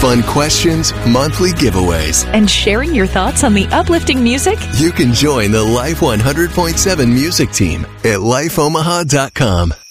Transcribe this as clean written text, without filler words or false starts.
Fun questions, monthly giveaways. And sharing your thoughts on the uplifting music? You can join the Life 100.7 music team at lifeomaha.com.